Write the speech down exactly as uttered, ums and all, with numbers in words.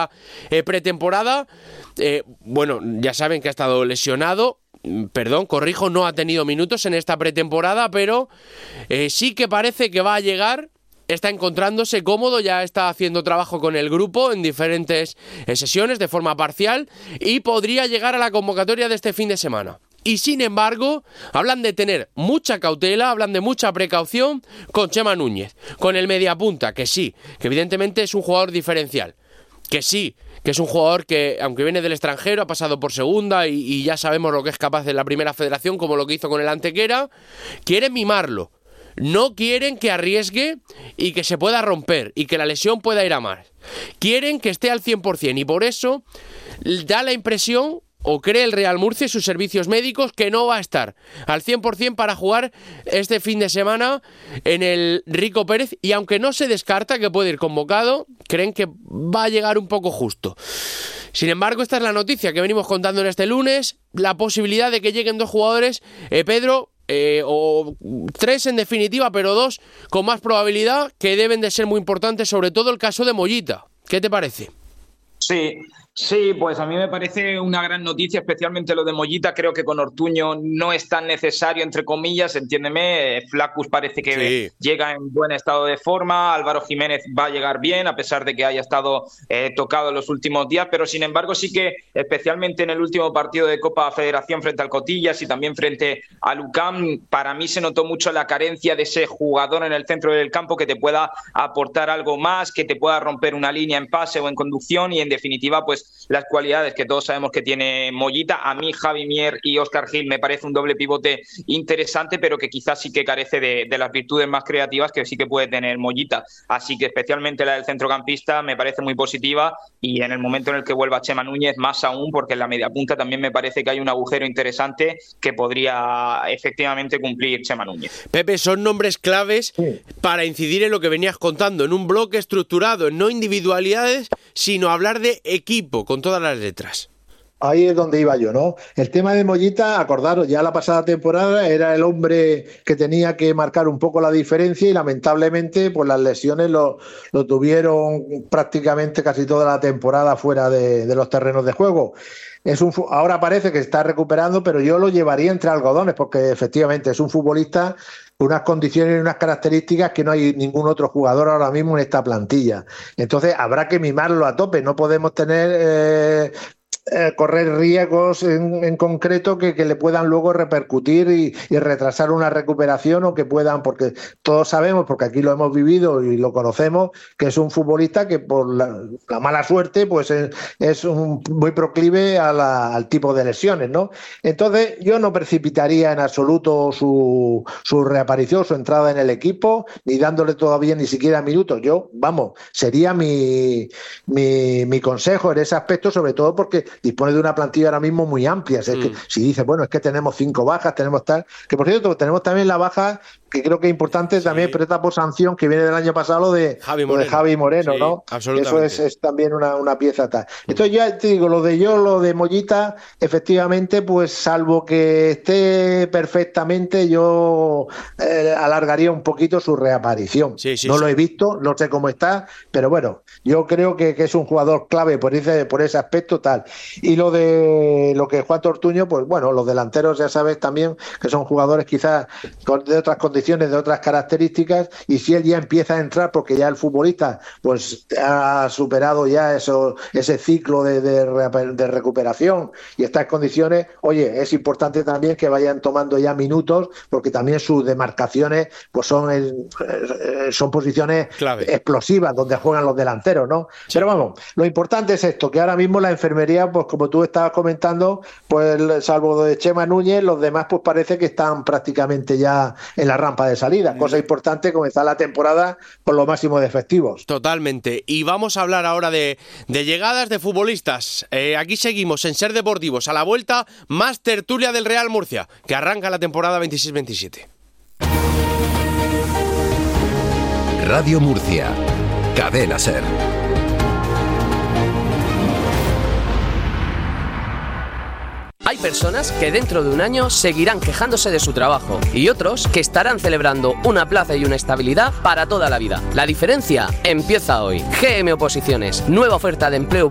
esta eh, pretemporada. Eh, bueno, ya saben que ha estado lesionado. Perdón, corrijo, no ha tenido minutos en esta pretemporada, pero eh, sí que parece que va a llegar. Está encontrándose cómodo, ya está haciendo trabajo con el grupo en diferentes eh, sesiones de forma parcial y podría llegar a la convocatoria de este fin de semana. Y sin embargo, hablan de tener mucha cautela, hablan de mucha precaución con Chema Núñez, con el mediapunta, que sí, que evidentemente es un jugador diferencial, que sí, que es un jugador que, aunque viene del extranjero, ha pasado por segunda y, y ya sabemos lo que es capaz de la primera federación, como lo que hizo con el Antequera, quieren mimarlo. No quieren que arriesgue y que se pueda romper y que la lesión pueda ir a más. Quieren que esté al cien por ciento y por eso da la impresión, o cree el Real Murcia y sus servicios médicos, que no va a estar al cien por ciento para jugar este fin de semana en el Rico Pérez, y aunque no se descarta que puede ir convocado, creen que va a llegar un poco justo. Sin embargo, esta es la noticia que venimos contando en este lunes, la posibilidad de que lleguen dos jugadores, eh, Pedro, Eh, o tres en definitiva, pero dos con más probabilidad, que deben de ser muy importantes, sobre todo el caso de Mollita. ¿Qué te parece? Sí, sí, pues a mí me parece una gran noticia, especialmente lo de Mollita. Creo que con Ortuño no es tan necesario, entre comillas, entiéndeme. Flacus parece que sí. Llega en buen estado de forma. Álvaro Jiménez va a llegar bien, a pesar de que haya estado eh, tocado en los últimos días, pero sin embargo sí que, especialmente en el último partido de Copa Federación frente al Cotillas y también frente al U C A M, para mí se notó mucho la carencia de ese jugador en el centro del campo que te pueda aportar algo más, que te pueda romper una línea en pase o en conducción, y en definitiva pues las cualidades que todos sabemos que tiene Mollita. A mí Javi Mier y Óscar Gil me parece un doble pivote interesante, pero que quizás sí que carece de, de las virtudes más creativas que sí que puede tener Mollita. Así que especialmente la del centrocampista me parece muy positiva, y en el momento en el que vuelva Chema Núñez más aún, porque en la mediapunta también me parece que hay un agujero interesante que podría efectivamente cumplir Chema Núñez. Pepe, son nombres claves sí. para incidir en lo que venías contando, en un bloque estructurado, en no individualidades, sino hablar de equipo con todas las letras. Ahí es donde iba yo, ¿no? El tema de Mollita, acordaros, ya la pasada temporada era el hombre que tenía que marcar un poco la diferencia, y lamentablemente pues las lesiones lo, lo tuvieron prácticamente casi toda la temporada fuera de, de los terrenos de juego. Es un, ahora parece que está recuperando, pero yo lo llevaría entre algodones, porque efectivamente es un futbolista con unas condiciones y unas características que no hay ningún otro jugador ahora mismo en esta plantilla. Entonces habrá que mimarlo a tope, no podemos tener... Eh, Eh, correr riesgos en, en concreto que, que le puedan luego repercutir y, y retrasar una recuperación, o que puedan, porque todos sabemos, porque aquí lo hemos vivido y lo conocemos, que es un futbolista que por la, la mala suerte pues es, es un, muy proclive a la, al tipo de lesiones, ¿no? Entonces yo no precipitaría en absoluto su, su reaparición, su entrada en el equipo, ni dándole todavía ni siquiera minutos. Yo, vamos, sería mi, mi, mi consejo en ese aspecto, sobre todo porque dispone de una plantilla ahora mismo muy amplia. Es mm. que si dice, bueno, es que tenemos cinco bajas, tenemos tal, que por cierto, tenemos también la baja, que creo que es importante, sí. también presta por sanción, que viene del año pasado, lo de Javi Moreno, lo de Javi Moreno, sí, ¿no? Eso es, es también una, una pieza tal. Mm. Entonces ya te digo, lo de yo, lo de Mollita, efectivamente, pues salvo que esté perfectamente, yo eh, alargaría un poquito su reaparición. Sí, sí, no sí. lo he visto, no sé cómo está, pero bueno, yo creo que, que es un jugador clave por ese, por ese aspecto tal. Y lo de lo que es Juan Ortuño, pues bueno, los delanteros ya sabes también que son jugadores quizás de otras condiciones, de otras características, y si él ya empieza a entrar, porque ya el futbolista pues ha superado ya eso, ese ciclo de, de, de recuperación y está en condiciones, oye, es importante también que vayan tomando ya minutos, porque también sus demarcaciones pues son, el, son posiciones clave, explosivas, donde juegan los delanteros, ¿no? Sí. Pero vamos, lo importante es esto, que ahora mismo la enfermería, pues como tú estabas comentando, pues salvo de Chema Núñez, los demás pues parece que están prácticamente ya en la rampa de salida. Cosa importante, comenzar la temporada con lo máximo de efectivos. Totalmente. Y vamos a hablar ahora de, de llegadas de futbolistas. Eh, aquí seguimos en Ser Deportivos. A la vuelta, más tertulia del Real Murcia, que arranca la temporada veintiséis veintisiete. Radio Murcia. Cadena Ser. Hay personas que dentro de un año seguirán quejándose de su trabajo y otros que estarán celebrando una plaza y una estabilidad para toda la vida. La diferencia empieza hoy. G M Oposiciones, nueva oferta de empleo